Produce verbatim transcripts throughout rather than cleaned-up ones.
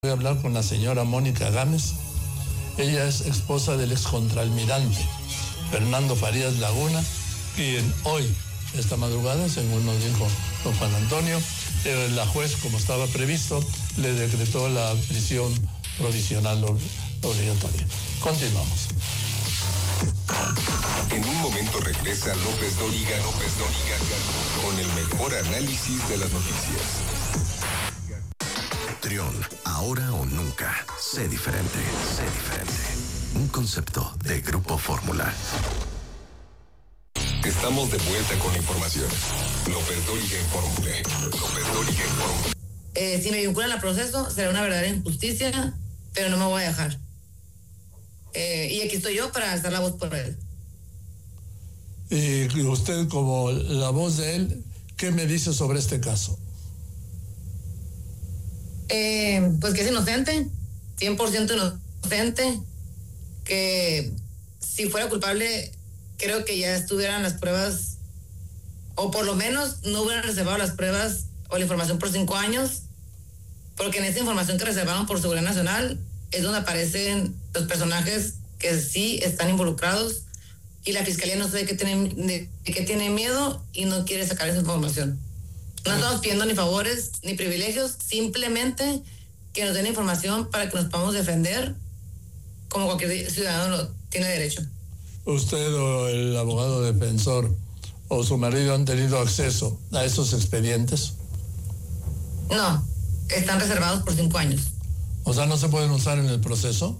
Voy a hablar con la señora Mónica Gámez. Ella es esposa del excontralmirante Fernando Farías Laguna, quien hoy, esta madrugada, según nos dijo don Juan Antonio, eh, la juez, como estaba previsto, le decretó la prisión provisional obligatoria. Continuamos. En un momento regresa López Dóriga, López Dóriga, con el mejor análisis de las noticias. Trión, ahora o nunca. Sé diferente, sé diferente. Un concepto de Grupo Fórmula. Estamos de vuelta con la información. López Dóriga en Fórmula. López Dóriga en Fórmula. Eh, si me vinculan al proceso, será una verdadera injusticia, pero no me voy a dejar. Eh, y aquí estoy yo para alzar la voz por él. Y usted, como la voz de él, ¿qué me dice sobre este caso? Eh, pues que es inocente, cien por ciento inocente, que si fuera culpable, creo que ya estuvieran las pruebas, o por lo menos no hubieran reservado las pruebas o la información por cinco años, porque en esa información que reservaron por seguridad nacional es donde aparecen los personajes que sí están involucrados, y la fiscalía no sé de qué tiene, de qué tiene miedo y no quiere sacar esa información. No estamos pidiendo ni favores ni privilegios, simplemente que nos den información para que nos podamos defender como cualquier ciudadano lo tiene derecho. ¿Usted o el abogado defensor o su marido han tenido acceso a esos expedientes? No, están reservados por cinco años. O sea, ¿no se pueden usar en el proceso?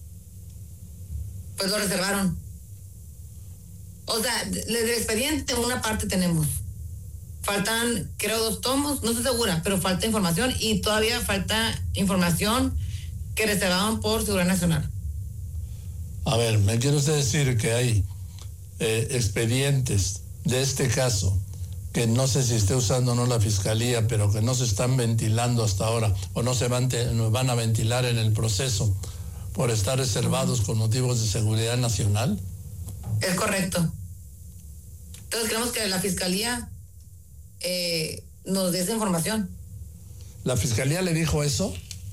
Pues lo reservaron. O sea, del expediente una parte tenemos. Faltan, creo, dos tomos, no estoy segura, pero falta información y todavía falta información que reservaron por Seguridad Nacional. A ver, ¿me quiere usted decir que hay eh, expedientes de este caso que no sé si esté usando o no la Fiscalía, pero que no se están ventilando hasta ahora o no se van, te, no van a ventilar en el proceso por estar reservados con motivos de seguridad nacional? Es correcto. Entonces creemos que la Fiscalía eh, nos dé esa información. ¿La Fiscalía le dijo eso?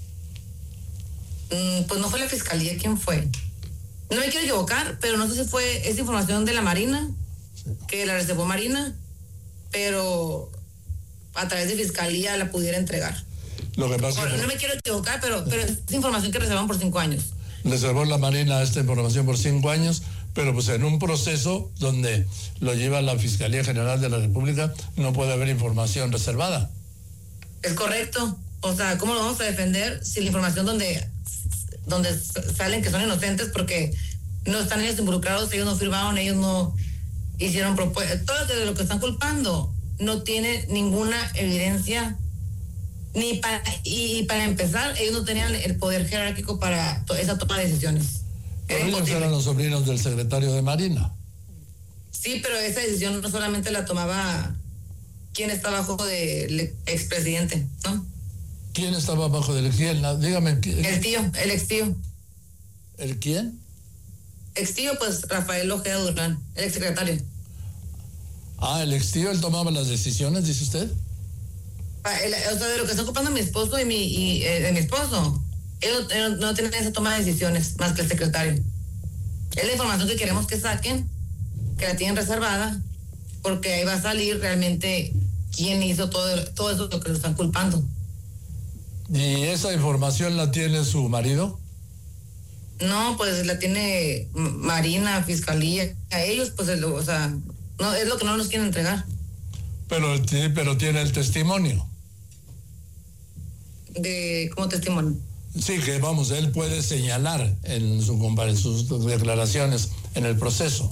Mm, pues no fue la Fiscalía, ¿quién fue? No me quiero equivocar, pero no sé si fue esa información de la Marina, sí, que la reservó Marina, pero a través de Fiscalía la pudiera entregar. Lo que pasa bueno, que... No me quiero equivocar, pero, pero es información que reservaron por cinco años. Reservó la Marina esta información por cinco años, pero pues en un proceso donde lo lleva la Fiscalía General de la República no puede haber información reservada. Es correcto. O sea, ¿cómo lo vamos a defender si la información donde, donde salen que son inocentes porque no están ellos involucrados, ellos no firmaron, ellos no hicieron propuestas? Todo de lo que están culpando no tiene ninguna evidencia. Ni para, y para empezar, ellos no tenían el poder jerárquico para to, esa toma de decisiones. Pero ellos eran los sobrinos del secretario de Marina. Sí, pero esa decisión no solamente la tomaba quien está bajo del expresidente, ¿no? ¿Quién estaba bajo del quién? Dígame. El tío, el ex tío. ¿El quién? Ex tío, pues Rafael Ojeda Durán, el exsecretario. Ah, el ex tío, él tomaba las decisiones, dice usted. El, o sea, de lo que está ocupando mi esposo y mi, y, eh, de mi esposo, ellos, ellos no tienen esa toma de decisiones más que el secretario. Es la información que queremos que saquen, que la tienen reservada, porque ahí va a salir realmente quién hizo todo, todo eso lo que lo están culpando. ¿Y esa información la tiene su marido? No, pues la tiene Marina, Fiscalía, a ellos, pues, el, o sea, no, es lo que no nos quieren entregar. Pero, pero tiene el testimonio. De como testimonio. Sí, que vamos, él puede señalar en, su, en sus declaraciones en el proceso.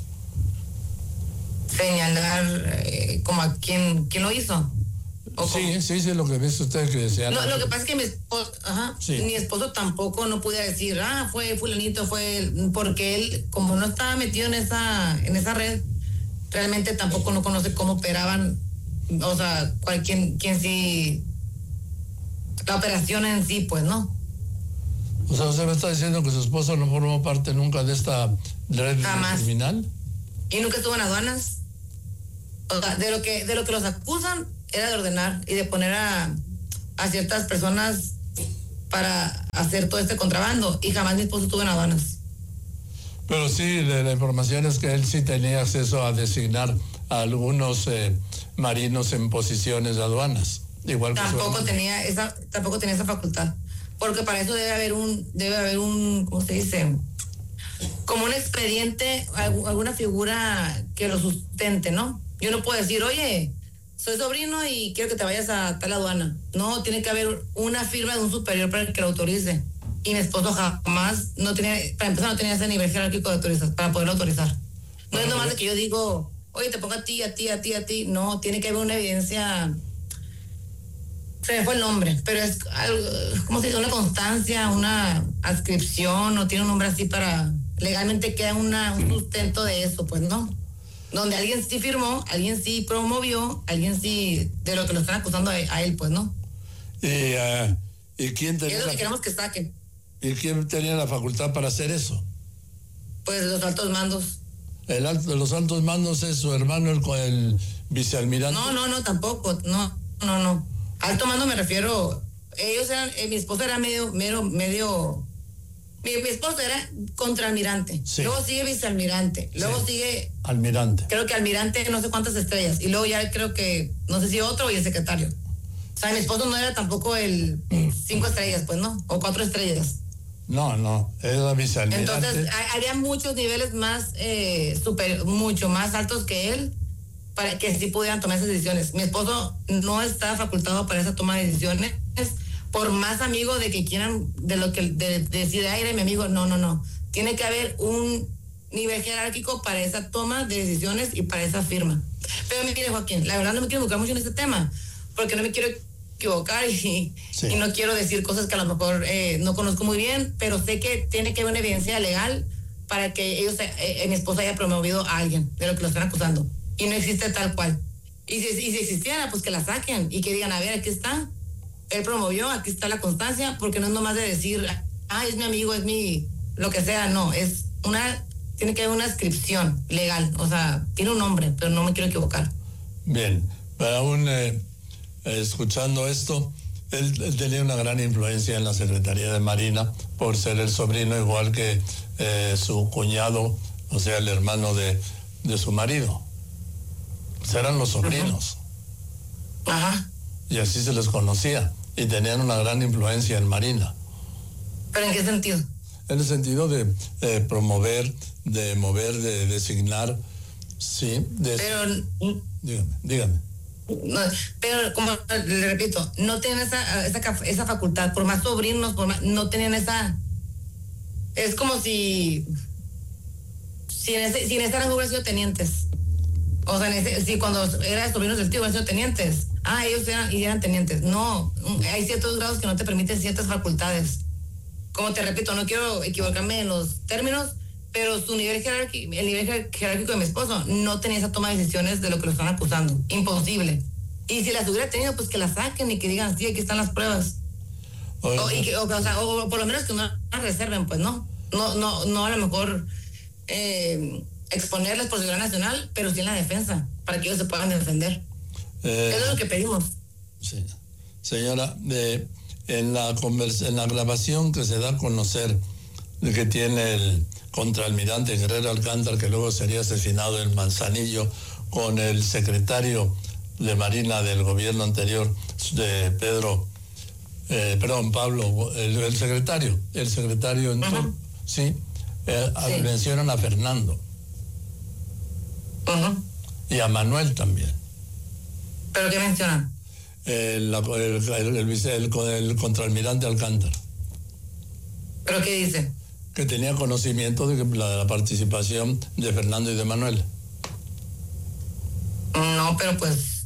Señalar eh, como a quién, quién lo hizo. Sí, sí, sí, lo que dice usted que decía. No, lo que pasa es que mi esposo, ajá, sí. mi esposo tampoco no pude decir, ah, fue fulanito, fue él, porque él, como no estaba metido en esa, en esa red, realmente tampoco no conoce cómo operaban, o sea, cual, quién, quién sí, la operación en sí, pues, ¿no? O sea, ¿usted me está diciendo que su esposo no formó parte nunca de esta red Jamás. criminal? Y nunca estuvo en aduanas. O sea, de lo que, de lo que los acusan era de ordenar y de poner a, a ciertas personas para hacer todo este contrabando y jamás mi esposo estuvo en aduanas. Pero sí, la, la información es que él sí tenía acceso a designar a algunos eh, marinos en posiciones de aduanas. Igual que tampoco tenía esa, tampoco tenía esa facultad, porque para eso debe haber un, debe haber un, ¿cómo se dice? Como un expediente, alguna figura que lo sustente, ¿no? Yo no puedo decir, oye, soy sobrino y quiero que te vayas a tal aduana. No, tiene que haber una firma de un superior para que lo autorice. Y mi esposo jamás no tenía, para empezar no tenía ese nivel jerárquico de autorizar, para poderlo autorizar. No es nomás de que yo digo, oye, te pongo a ti, a ti, a ti, a ti. No, tiene que haber una evidencia. Se me fue el nombre, pero es algo, ¿cómo se dice? Una constancia, una adscripción, o tiene un nombre así para, legalmente queda una, un sustento de eso, pues, ¿no? Donde alguien sí firmó, alguien sí promovió, alguien sí, de lo que lo están acusando a, a él, pues, ¿no? ¿Y, uh, ¿y quién tenía? Es lo que la, queremos que saquen. ¿Y quién tenía la facultad para hacer eso? Pues los altos mandos. El alto, los altos mandos es su hermano, el, el vicealmirante. No, no, no, tampoco, no, no, no. Alto mando me refiero, ellos eran, eh, mi esposo era medio, medio, medio, mi, mi esposo era contraalmirante, sí. Luego sigue vicealmirante, luego sí. sigue... Almirante. Creo que almirante no sé cuántas estrellas, y luego ya creo que, no sé si otro y el secretario. O sea, mi esposo no era tampoco el cinco estrellas, pues, ¿no? O cuatro estrellas. No, no, era vicealmirante. Entonces, había muchos niveles más, eh, super, mucho más altos que él, para que sí pudieran tomar esas decisiones. Mi esposo no está facultado para esa toma de decisiones, por más amigo de que quieran, de lo que de, de decide aire, mi amigo, no, no, no. Tiene que haber un nivel jerárquico para esa toma de decisiones y para esa firma. Pero mire, Joaquín, la verdad no me quiero involucrar mucho en este tema, porque no me quiero equivocar y, sí. y no quiero decir cosas que a lo mejor eh, no conozco muy bien, pero sé que tiene que haber una evidencia legal para que ellos, eh, mi esposo haya promovido a alguien de lo que lo están acusando. Y no existe tal cual. Y si, y si existiera, pues que la saquen y que digan, a ver, aquí está, él promovió, aquí está la constancia, porque no es nomás de decir, ah, es mi amigo, es mi, lo que sea, no, es una, tiene que haber una inscripción legal, o sea, tiene un nombre, pero no me quiero equivocar. Bien, pero aún eh, escuchando esto, él, él tenía una gran influencia en la Secretaría de Marina por ser el sobrino, igual que eh, su cuñado, o sea, el hermano de, de su marido. Eran los sobrinos. Ajá. Y así se les conocía. Y tenían una gran influencia en Marina. ¿Pero en qué sentido? En el sentido de eh, promover, de mover, de designar, sí. De pero... Dígame, dígame. No, pero como le repito, no tienen esa, esa, esa facultad. Por más sobrinos, por más, no tenían esa... Es como si... Si en ese, si en ese rango hubieran sido tenientes. O sea, en ese, si cuando eran sobrinos del tío hubieran sido tenientes. Ah, ellos eran, y eran tenientes. No, hay ciertos grados que no te permiten ciertas facultades. Como te repito, no quiero equivocarme en los términos, pero su nivel jerárquico, el nivel jerárquico de mi esposo no tenía esa toma de decisiones de lo que lo están acusando. Imposible. Y si las hubiera tenido, pues que las saquen y que digan, sí, aquí están las pruebas. Oye, o, y que, o, o, sea, o por lo menos que no las reserven, pues, ¿no? No, no, no a lo mejor... Eh, exponerles por seguridad nacional, pero sí en la defensa, para que ellos se puedan defender. Eh, Eso es lo que pedimos. Sí. Señora, eh, en, la conversa, en la grabación que se da a conocer de que tiene el contraalmirante Guerrero Alcántara, que luego sería asesinado en Manzanillo, con el secretario de Marina del gobierno anterior, de Pedro, eh, perdón, Pablo, el, el secretario, el secretario, uh-huh. sí, eh, sí, mencionan a Fernando. Uh-huh. Y a Manuel también. ¿Pero qué mencionan? El, el, el, el, el, el contraalmirante Alcántara. ¿Pero qué dice? Que tenía conocimiento de que la, la participación de Fernando y de Manuel. No, pero pues...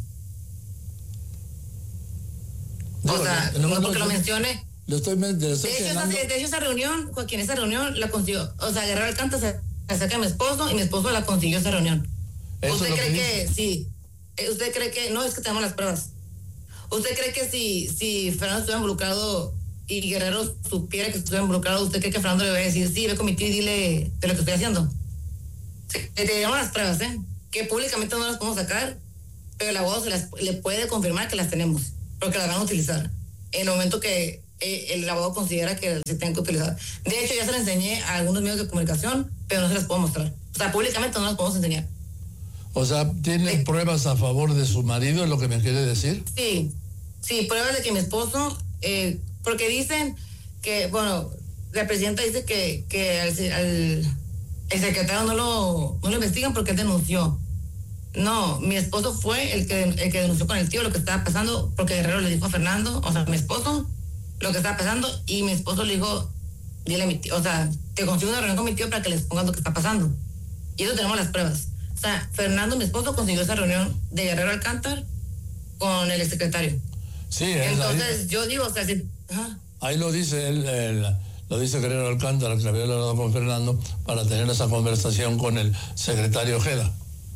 Digo, o sea, no, no porque lo mencione... Lo estoy, lo estoy de, hecho, esa, de hecho, esa reunión, Joaquín, esa reunión la consiguió. O sea, Guerrero Alcántara se acerca a mi esposo y mi esposo la consiguió esa reunión. ¿Usted cree que, que sí? ¿Usted cree que, no, es que tenemos las pruebas? ¿Usted cree que si, si Fernando estuviera involucrado y Guerrero supiera que estuviera involucrado, usted cree que Fernando le va a decir, sí, ve con mi tío y dile de lo que estoy haciendo? Sí, le tenemos las pruebas, ¿eh? Que públicamente no las podemos sacar, pero el abogado se las, le puede confirmar que las tenemos, porque las van a utilizar. En el momento que eh, el abogado considera que se tienen que utilizar. De hecho, ya se le enseñé a algunos medios de comunicación, pero no se las puedo mostrar. O sea, públicamente no las podemos enseñar. O sea, ¿tienen Sí. pruebas a favor de su marido, es lo que me quiere decir? Sí, sí, pruebas de que mi esposo, eh, porque dicen que, bueno, la presidenta dice que, que al, al el secretario no lo, no lo investigan porque él denunció. No, mi esposo fue el que, el que denunció con el tío lo que estaba pasando, porque Guerrero le dijo a Fernando, o sea, mi esposo, lo que estaba pasando, y mi esposo le dijo, dile a mi tío, o sea, te consigo una reunión con mi tío para que les pongan lo que está pasando. Y eso tenemos las pruebas. O sea, Fernando, mi esposo, consiguió esa reunión de Guerrero Alcántar con el secretario. Sí, él, Entonces, ahí, yo digo, o sea, si, ajá, ahí lo dice él, él, lo dice Guerrero Alcántara, que había hablado con Fernando para tener esa conversación con el secretario Ojeda,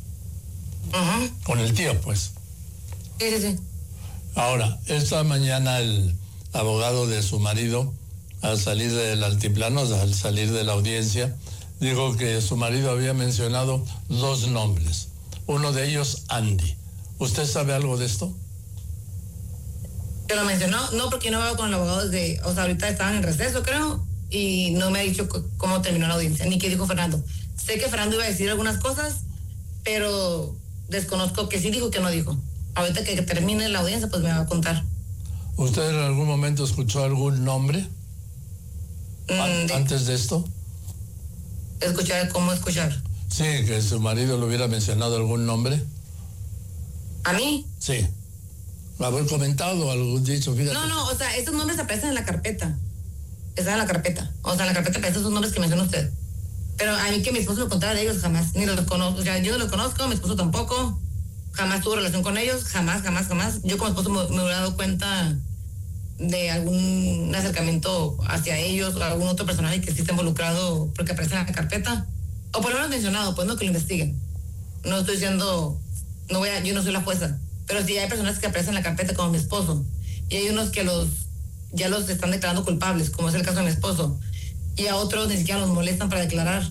ajá, con el tío, pues. sí, sí, sí. Ahora, esta mañana el abogado de su marido, al salir del altiplano, al salir de la audiencia, dijo que su marido había mencionado dos nombres. Uno de ellos, Andy. ¿Usted sabe algo de esto? ¿Te lo mencionó? No, porque yo no veo con el abogado desde, o sea, ahorita estaban en receso, creo, y no me ha dicho c- cómo terminó la audiencia, ni qué dijo Fernando. Sé que Fernando iba a decir algunas cosas, pero desconozco que sí dijo, que no dijo. Ahorita que termine la audiencia, pues me va a contar. ¿Usted en algún momento escuchó algún nombre Mm, an- de- antes de esto? escuchar, cómo escuchar. Sí, que su marido le hubiera mencionado algún nombre. ¿A mí? Sí. Haber comentado algún dicho, fíjate. No, no, o sea, estos nombres aparecen en la carpeta. Están en la carpeta. O sea, en la carpeta aparecen esos nombres que menciona usted. Pero a mí que mi esposo me contara de ellos, jamás. Ni los conozco. O sea, yo no los conozco, mi esposo tampoco. Jamás tuvo relación con ellos. Jamás, jamás, jamás. Yo como esposo me, me hubiera dado cuenta de algún acercamiento hacia ellos o algún otro personaje que sí está involucrado porque aparece en la carpeta. O por lo menos mencionado, pues no, que lo investiguen. No estoy diciendo, no voy a, yo no soy la jueza. Pero sí hay personas que aparecen en la carpeta como mi esposo. Y hay unos que los ya los están declarando culpables, como es el caso de mi esposo. Y a otros ni siquiera los molestan para declarar.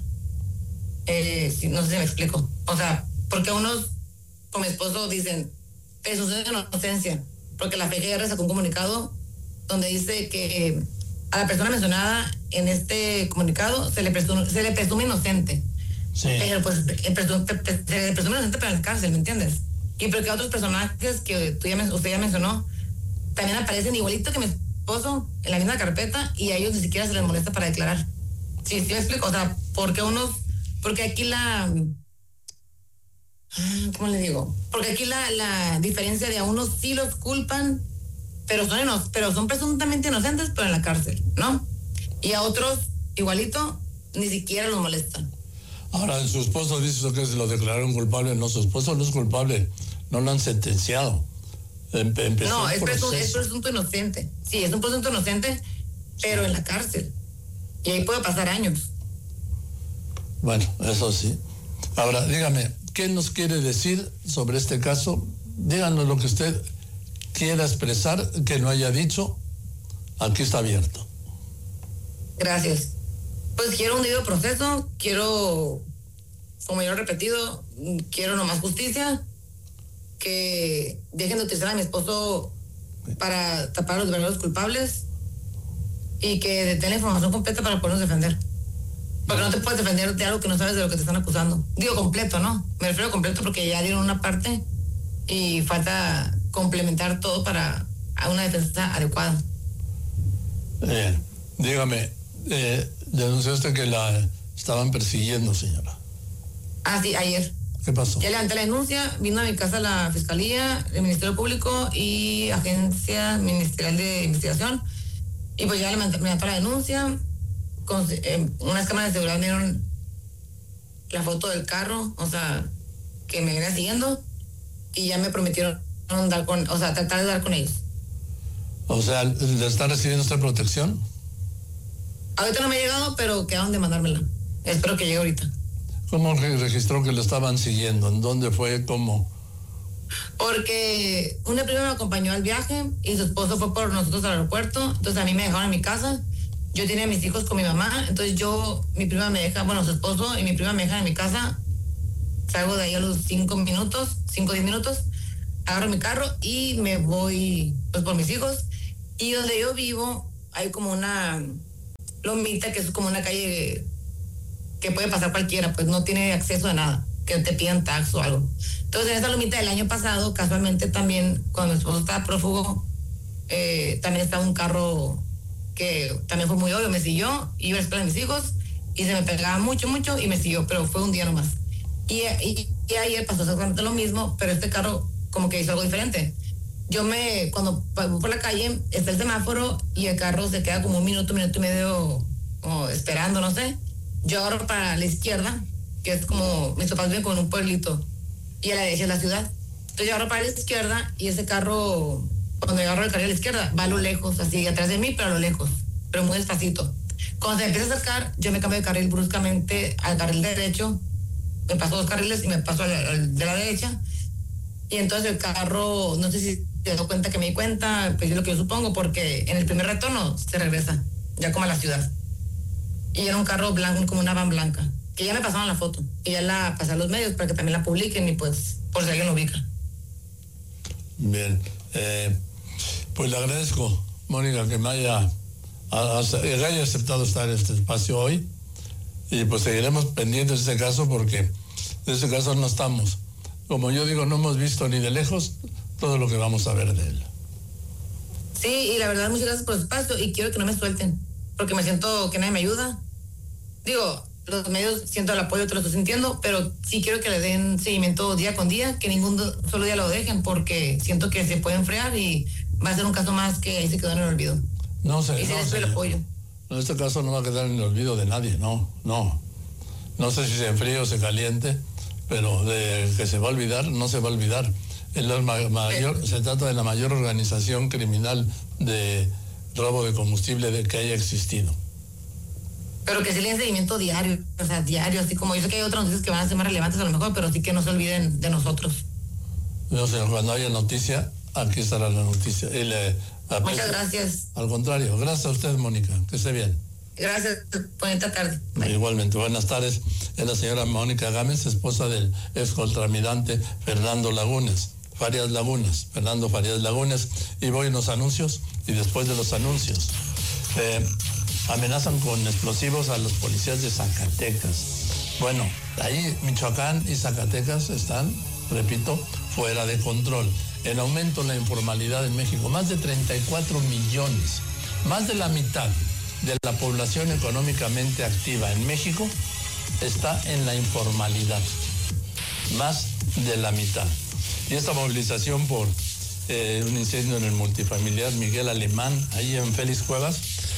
Eh, sí, no sé si me explico. O sea, porque unos, como mi esposo, dicen, presunción de inocencia. Porque la F G R sacó un comunicado donde dice que a la persona mencionada en este comunicado se le presume, se le presume inocente. Sí. Pero pues eh, presu- pre- pre- se le presume inocente para la cárcel, ¿me entiendes? Y porque otros personajes que tú ya, men- usted ya mencionó también aparecen igualito que mi esposo en la misma carpeta y a ellos ni siquiera se les molesta para declarar. Sí, sí me explico. O sea, porque unos, porque aquí la, ¿cómo le digo? Porque aquí la, la diferencia de a unos sí los culpan, pero son, ino- pero son presuntamente inocentes, pero en la cárcel, ¿no? Y a otros, igualito, ni siquiera los molestan. Ahora, su esposo dice que se lo declararon culpable. No, su esposo no es culpable. No lo han sentenciado. Em- empezó No, un es, presun- es proceso. presunto inocente. Sí, es un presunto inocente, pero en la cárcel. Y ahí puede pasar años. Bueno, eso sí. Ahora, dígame, ¿qué nos quiere decir sobre este caso? Díganos lo que usted quiera expresar, que no haya dicho. Aquí está abierto. Gracias. Pues quiero un debido proceso, quiero, como yo he repetido, quiero nomás justicia, que dejen de utilizar a mi esposo para tapar a los verdaderos culpables y que den la información completa para podernos defender. Porque no te puedes defender de algo que no sabes de lo que te están acusando. Digo completo, ¿no? Me refiero a completo porque ya dieron una parte y falta complementar todo para a una defensa adecuada. Eh, dígame, eh, denunció usted que la estaban persiguiendo, señora. Ah, sí, ayer. ¿Qué pasó? Ya levanté la denuncia, vino a mi casa la Fiscalía, el Ministerio Público y Agencia Ministerial de Investigación. Y pues ya levanté, levanté la denuncia. Con, eh, unas cámaras de seguridad me dieron la foto del carro, o sea, que me venía siguiendo. Y ya me prometieron dar con, o sea, tratar de dar con ellos. O sea, ¿le está recibiendo usted protección? Ahorita no me ha llegado, pero quedaron de mandármela. Espero que llegue ahorita. ¿Cómo re- registró que lo estaban siguiendo? ¿En dónde fue? ¿Cómo? Porque una prima me acompañó al viaje y su esposo fue por nosotros al aeropuerto, entonces a mí me dejaron en mi casa. Yo tenía a mis hijos con mi mamá, entonces yo, mi prima me deja, bueno, su esposo y mi prima me dejan en mi casa. Salgo de ahí a los cinco minutos, cinco o diez minutos, agarro mi carro y me voy pues por mis hijos. Y donde yo vivo hay como una lomita que es como una calle que puede pasar cualquiera, pues no tiene acceso a nada, que te pidan tax o algo. Entonces en esa lomita del año pasado, casualmente también, cuando mi esposo estaba prófugo, eh, también estaba un carro que también fue muy obvio, me siguió, iba a esperar a mis hijos y se me pegaba mucho, mucho y me siguió, pero fue un día nomás. Y, y, y ayer pasó exactamente lo mismo, pero este carro como que hizo algo diferente. Yo me, cuando voy por la calle, está el semáforo y el carro se queda como un minuto, minuto y medio como esperando, no sé. Yo agarro para la izquierda, que es como, mis papás viven con un pueblito, y a la derecha es la ciudad. Entonces yo agarro para la izquierda y ese carro, cuando yo agarro el carril a la izquierda, va a lo lejos, así atrás de mí, pero a lo lejos, pero muy despacito. Cuando se empieza a acercar, yo me cambio de carril bruscamente al carril derecho, me paso dos carriles y me paso al, al de la derecha, y entonces el carro, no sé si te doy cuenta que me di cuenta, pues es lo que yo supongo, porque en el primer retorno se regresa, ya como a la ciudad. Y era un carro blanco, como una van blanca, que ya me pasaron la foto, y ya la pasé a los medios para que también la publiquen y pues, por si alguien lo ubica. Bien, eh, pues le agradezco, Mónica, que me haya, a, a, que haya aceptado estar en este espacio hoy, y pues seguiremos pendientes de este caso porque de este caso no estamos. Como yo digo, no hemos visto ni de lejos todo lo que vamos a ver de él. Sí, y la verdad, muchas gracias por el espacio y quiero que no me suelten, porque me siento que nadie me ayuda. Digo, los medios siento el apoyo, te lo estoy sintiendo, pero sí quiero que le den seguimiento día con día, que ningún solo día lo dejen, porque siento que se puede enfriar y va a ser un caso más que ahí se quedó en el olvido. No sé. Y sí, no les doy el apoyo. En este caso no va a quedar en el olvido de nadie, no, no. No sé si se enfríe o se caliente, pero de que se va a olvidar, no se va a olvidar. Es la mayor, se trata de la mayor organización criminal de robo de combustible de que haya existido. Pero que sí le den seguimiento diario, o sea, diario, así como yo sé que hay otras noticias que van a ser más relevantes a lo mejor, pero sí que no se olviden de nosotros. No sé, cuando haya noticia, aquí estará la noticia. Y le, Muchas gracias. Al contrario, gracias a usted, Mónica, que esté bien. Gracias, bonita tarde. Bye. Igualmente, buenas tardes. Es la señora Mónica Gámez, esposa del ex contralmirante Fernando Lagunas, Farías Lagunas, Fernando Farías Lagunas. Y voy a los anuncios y después de los anuncios. Eh, amenazan con explosivos a los policías de Zacatecas. Bueno, ahí Michoacán y Zacatecas están, repito, fuera de control. En aumento la informalidad en México, más de treinta y cuatro millones, más de la mitad de la población económicamente activa en México está en la informalidad, más de la mitad. Y esta movilización por eh, un incendio en el multifamiliar Miguel Alemán, ahí en Félix Cuevas,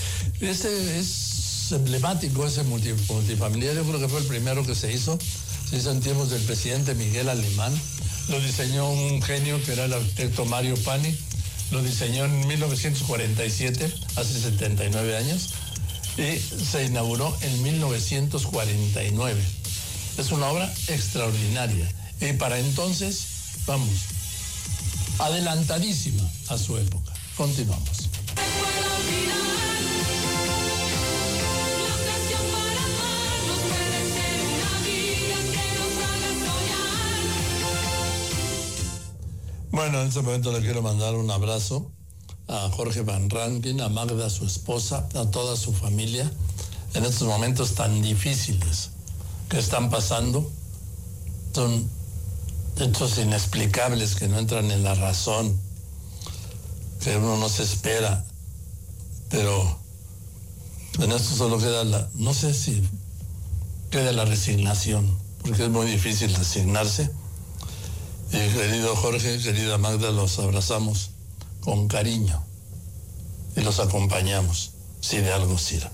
este es emblemático, ese multifamiliar, yo creo que fue el primero que se hizo, se hizo en tiempos del presidente Miguel Alemán, lo diseñó un genio que era el arquitecto Mario Pani, lo diseñó en mil novecientos cuarenta y siete, hace setenta y nueve años, y se inauguró en mil novecientos cuarenta y nueve. Es una obra extraordinaria. Y para entonces, vamos, adelantadísima a su época. Continuamos. Bueno, en este momento le quiero mandar un abrazo a Jorge Van Rankin, a Magda, su esposa, a toda su familia, en estos momentos tan difíciles que están pasando. Son hechos inexplicables que no entran en la razón, que uno no se espera, pero en esto solo queda la, no sé si queda la resignación, porque es muy difícil resignarse. Y querido Jorge, querida Magda, los abrazamos con cariño y los acompañamos, si de algo sirve.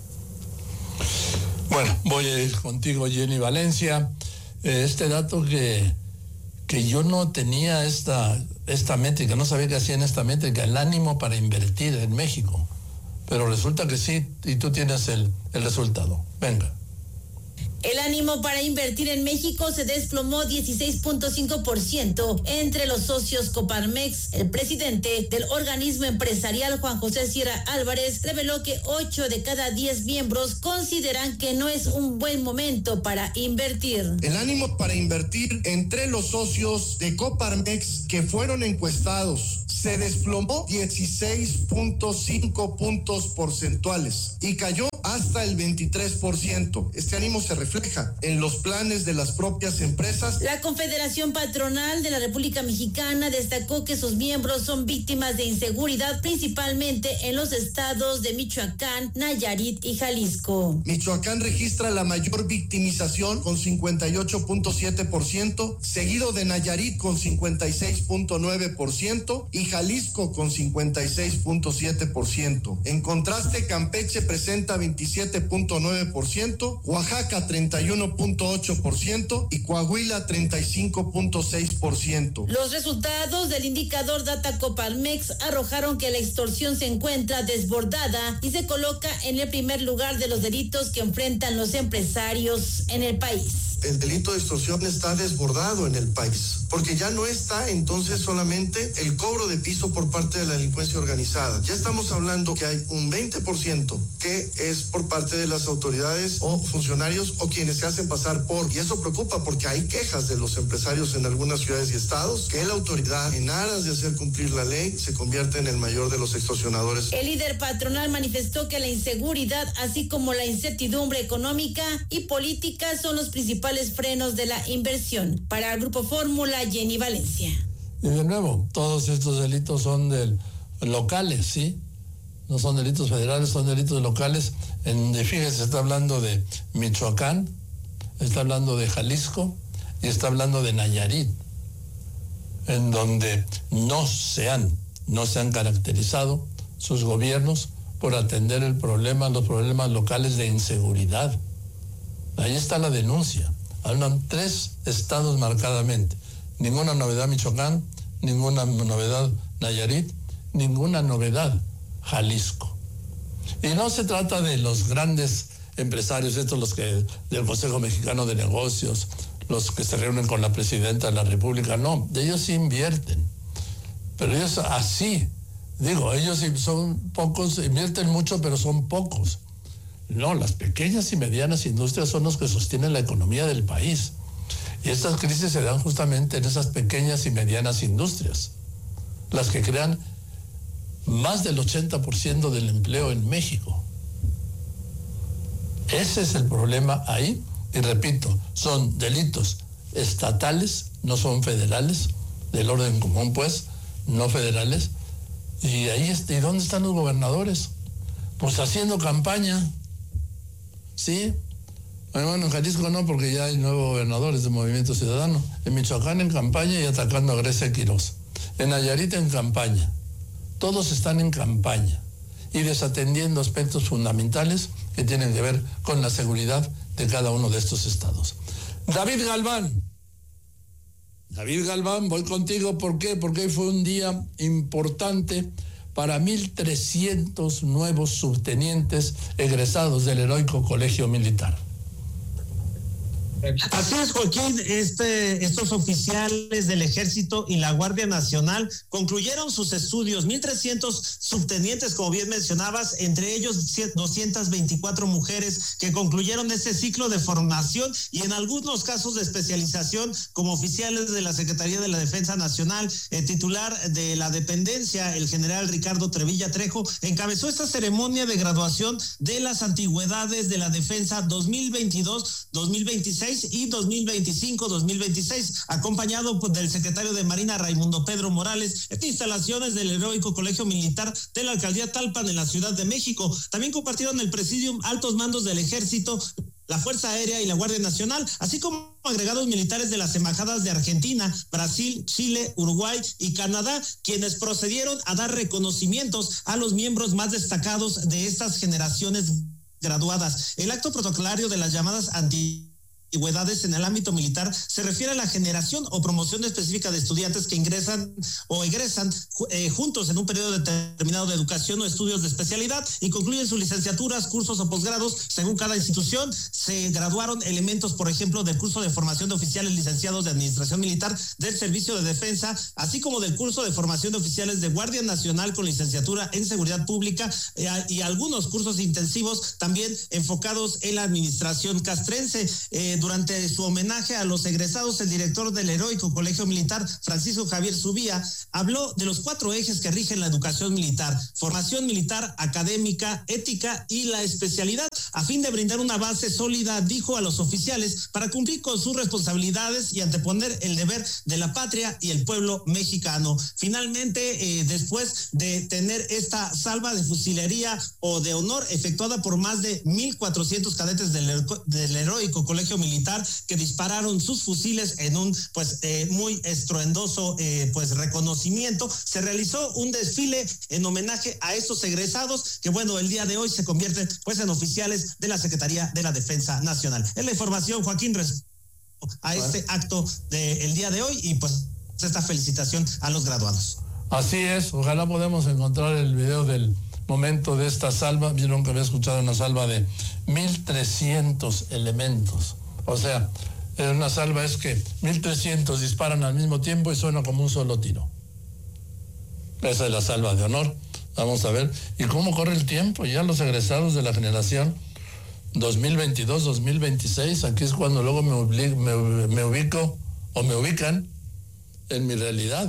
Bueno, voy a ir contigo, Jenny Valencia. Eh, este dato que, que yo no tenía esta, esta métrica, no sabía que hacían esta métrica, el ánimo para invertir en México. Pero resulta que sí, y tú tienes el, el resultado. Venga. El ánimo para invertir en México se desplomó dieciséis punto cinco por ciento entre los socios Coparmex. El presidente del organismo empresarial, Juan José Sierra Álvarez, reveló que ocho de cada diez miembros consideran que no es un buen momento para invertir. El ánimo para invertir entre los socios de Coparmex que fueron encuestados se desplomó dieciséis punto cinco puntos porcentuales y cayó hasta el veintitrés por ciento. Este ánimo se refleja en los planes de las propias empresas. La Confederación Patronal de la República Mexicana destacó que sus miembros son víctimas de inseguridad, principalmente en los estados de Michoacán, Nayarit y Jalisco. Michoacán registra la mayor victimización con cincuenta y ocho punto siete por ciento, seguido de Nayarit con cincuenta y seis punto nueve por ciento y Jalisco con cincuenta y seis punto siete por ciento. En contraste, Campeche presenta veintisiete punto nueve por ciento, Oaxaca treinta y uno punto ocho por ciento y Coahuila treinta y cinco punto seis por ciento. Los resultados del indicador Data Coparmex arrojaron que la extorsión se encuentra desbordada y se coloca en el primer lugar de los delitos que enfrentan los empresarios en el país. El delito de extorsión está desbordado en el país, porque ya no está entonces solamente el cobro de piso por parte de la delincuencia organizada. Ya estamos hablando que hay un veinte por ciento que es por parte de las autoridades o funcionarios o quienes se hacen pasar por, y eso preocupa porque hay quejas de los empresarios en algunas ciudades y estados que la autoridad, en aras de hacer cumplir la ley, se convierte en el mayor de los extorsionadores. El líder patronal manifestó que la inseguridad, así como la incertidumbre económica y política, son los principales frenos de la inversión. Para el Grupo Fórmula, Jenny Valencia. Y de nuevo, todos estos delitos son del, locales, ¿sí? No son delitos federales, son delitos locales. En, fíjese, está hablando de Michoacán, está hablando de Jalisco y está hablando de Nayarit, en donde no se han, no se han caracterizado sus gobiernos por atender el problema, los problemas locales de inseguridad. Ahí está la denuncia. Hablan tres estados marcadamente. Ninguna novedad Michoacán, ninguna novedad Nayarit, ninguna novedad Jalisco. Y no se trata de los grandes empresarios, estos los que del Consejo Mexicano de Negocios, los que se reúnen con la presidenta de la República, no, de ellos sí invierten. Pero ellos así, digo, ellos son pocos, invierten mucho, pero son pocos. No, las pequeñas y medianas industrias son los que sostienen la economía del país. Y estas crisis se dan justamente en esas pequeñas y medianas industrias, las que crean más del ochenta por ciento del empleo en México. Ese es el problema ahí. Y repito, son delitos estatales, no son federales, del orden común pues, no federales. Y ahí está, ¿y dónde están los gobernadores? Pues haciendo campaña. ¿Sí? Bueno, en Jalisco no, porque ya hay nuevos gobernadores de Movimiento Ciudadano. En Michoacán en campaña y atacando a Grecia Quirós. En Nayarit en campaña. Todos están en campaña y desatendiendo aspectos fundamentales que tienen que ver con la seguridad de cada uno de estos estados. David Galván. David Galván, voy contigo. ¿Por qué? Porque hoy fue un día importante para mil trescientos nuevos subtenientes egresados del heroico Colegio Militar. Así es, Joaquín. Este, estos oficiales del Ejército y la Guardia Nacional concluyeron sus estudios. mil trescientos subtenientes, como bien mencionabas, entre ellos doscientas veinticuatro mujeres que concluyeron este ciclo de formación y en algunos casos de especialización como oficiales de la Secretaría de la Defensa Nacional. El titular de la dependencia, el general Ricardo Trevilla Trejo, encabezó esta ceremonia de graduación de las antigüedades de la defensa dos mil veintidós dos mil veintiséis y dos mil veinticinco dos mil veintiséis, acompañado del secretario de Marina Raimundo Pedro Morales, en instalaciones del heroico Colegio Militar de la Alcaldía Talpan en la Ciudad de México. También compartieron el presidium altos mandos del Ejército, la Fuerza Aérea y la Guardia Nacional, así como agregados militares de las embajadas de Argentina, Brasil, Chile, Uruguay y Canadá, quienes procedieron a dar reconocimientos a los miembros más destacados de estas generaciones graduadas. El acto protocolario de las llamadas anti antigüedades en el ámbito militar se refiere a la generación o promoción específica de estudiantes que ingresan o egresan eh, juntos en un periodo determinado de educación o estudios de especialidad y concluyen sus licenciaturas, cursos o posgrados según cada institución. Se graduaron elementos, por ejemplo, del curso de formación de oficiales licenciados de Administración Militar del Servicio de Defensa, así como del curso de formación de oficiales de Guardia Nacional con licenciatura en Seguridad Pública eh, y algunos cursos intensivos también enfocados en la administración castrense. Eh, eh, durante su homenaje a los egresados, el director del Heroico Colegio Militar, Francisco Javier Subía, habló de los cuatro ejes que rigen la educación militar: formación militar, académica, ética y la especialidad, a fin de brindar una base sólida, dijo, a los oficiales para cumplir con sus responsabilidades y anteponer el deber de la patria y el pueblo mexicano. Finalmente, eh, después de tener esta salva de fusilería o de honor efectuada por más de mil cuatrocientos cadetes del, del Heroico Colegio Militar, que dispararon sus fusiles en un pues eh, muy estruendoso eh, pues reconocimiento, se realizó un desfile en homenaje a estos egresados que, bueno, el día de hoy se convierten pues en oficiales de la Secretaría de la Defensa Nacional. Es la información, Joaquín, respecto a bueno. este acto del día de hoy y pues esta felicitación a los graduados. Así es, ojalá podamos encontrar el video del momento de esta salva. Vieron que había escuchado una salva de mil trescientos elementos. O sea, una salva es que mil trescientos disparan al mismo tiempo y suena como un solo tiro. Esa es la salva de honor. Vamos a ver. ¿Y cómo corre el tiempo? Ya los egresados de la generación dos mil veintidós, dos mil veintiséis, aquí es cuando luego me, obli- me, me ubico o me ubican en mi realidad.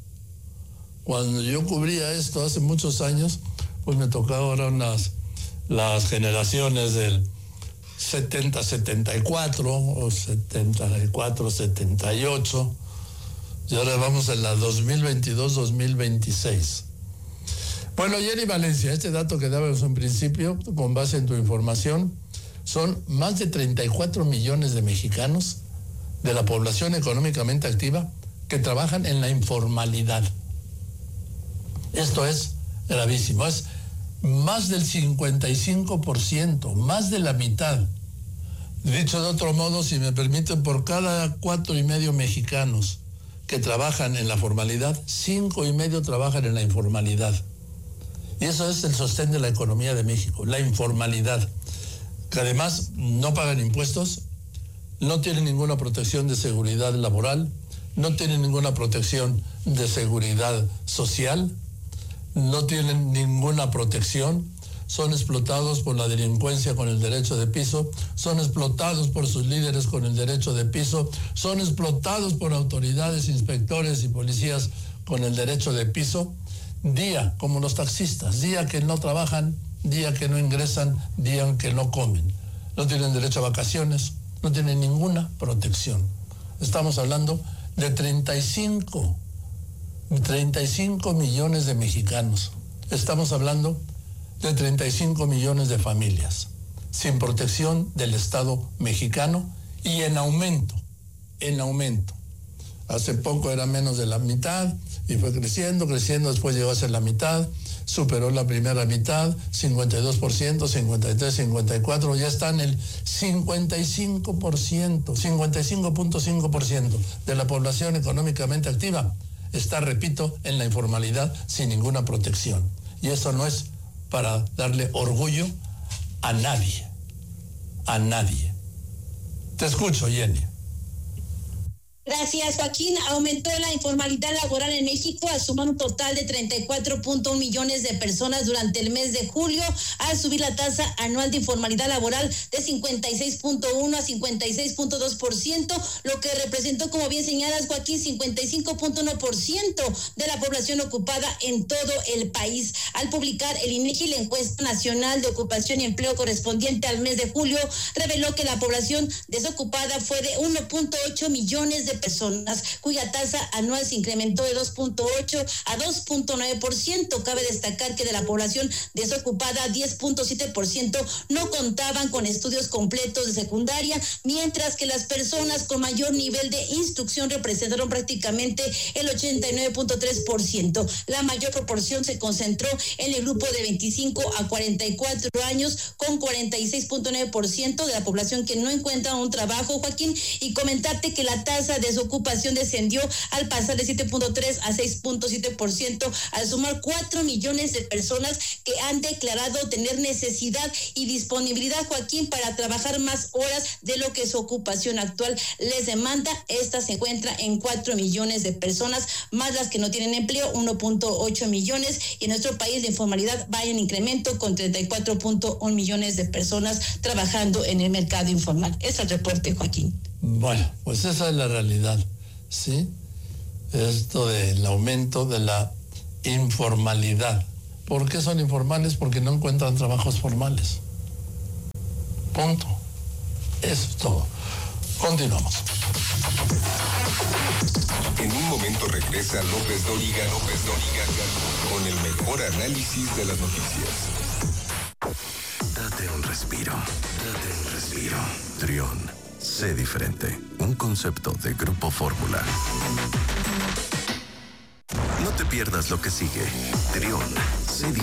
Cuando yo cubría esto hace muchos años, pues me tocaron las, las generaciones del setenta, setenta y cuatro o setenta y cuatro, setenta y ocho, y ahora vamos en la dos mil veintidós, dos mil veintiséis. Bueno, Jenny Valencia, este dato que dábamos en principio, con base en tu información, son más de treinta y cuatro millones de mexicanos de la población económicamente activa que trabajan en la informalidad. Esto es gravísimo, es más del cincuenta y cinco por ciento, más de la mitad. Dicho de otro modo, si me permiten, por cada cuatro y medio mexicanos que trabajan en la formalidad, cinco y medio trabajan en la informalidad. Y eso es el sostén de la economía de México, la informalidad, que además no pagan impuestos, no tienen ninguna protección de seguridad laboral, no tienen ninguna protección de seguridad social, no tienen ninguna protección, son explotados por la delincuencia con el derecho de piso, son explotados por sus líderes con el derecho de piso, son explotados por autoridades, inspectores y policías con el derecho de piso, día como los taxistas, día que no trabajan, día que no ingresan, día que no comen. No tienen derecho a vacaciones, no tienen ninguna protección. Estamos hablando de treinta y cinco millones de mexicanos. Estamos hablando de treinta y cinco millones de familias sin protección del Estado mexicano y en aumento, en aumento. Hace poco era menos de la mitad y fue creciendo, creciendo, después llegó a ser la mitad, superó la primera mitad, cincuenta y dos por ciento, cincuenta y tres, cincuenta y cuatro, ya está en el cincuenta y cinco por ciento, cincuenta y cinco punto cinco por ciento de la población económicamente activa está, repito, en la informalidad sin ninguna protección. Y eso no es para darle orgullo a nadie, a nadie. Te escucho, Jenny. Gracias, Joaquín. Aumentó la informalidad laboral en México al sumar un total de treinta y cuatro punto uno millones de personas durante el mes de julio, al subir la tasa anual de informalidad laboral de cincuenta y seis punto uno a cincuenta y seis punto dos por ciento, lo que representó, como bien señalas, Joaquín, cincuenta y cinco punto uno por ciento de la población ocupada en todo el país. Al publicar el INEGI la encuesta nacional de ocupación y empleo correspondiente al mes de julio, reveló que la población desocupada fue de uno punto ocho millones de personas, cuya tasa anual se incrementó de dos punto ocho a dos punto nueve por ciento. Cabe destacar que de la población desocupada, diez punto siete por ciento no contaban con estudios completos de secundaria, mientras que las personas con mayor nivel de instrucción representaron prácticamente el ochenta y nueve punto tres por ciento. La mayor proporción se concentró en el grupo de veinticinco a cuarenta y cuatro años, con cuarenta y seis punto nueve por ciento de la población que no encuentra un trabajo, Joaquín, y comentarte que la tasa de desocupación descendió al pasar de siete punto tres a seis punto siete por ciento, al sumar cuatro millones de personas que han declarado tener necesidad y disponibilidad, Joaquín, para trabajar más horas de lo que su ocupación actual les demanda. Esta se encuentra en cuatro millones de personas, más las que no tienen empleo, uno punto ocho millones, y en nuestro país la informalidad va en incremento con treinta y cuatro punto uno millones de personas trabajando en el mercado informal. Es el reporte, Joaquín. Bueno, pues esa es la realidad, ¿sí? Esto del aumento de la informalidad. ¿Por qué son informales? Porque no encuentran trabajos formales. Punto. Eso es todo. Continuamos. En un momento regresa López Dóriga, López Dóriga, con el mejor análisis de las noticias. Date un respiro. Date un respiro. Trión. Sé diferente. Un concepto de Grupo Fórmula. No te pierdas lo que sigue. Trión.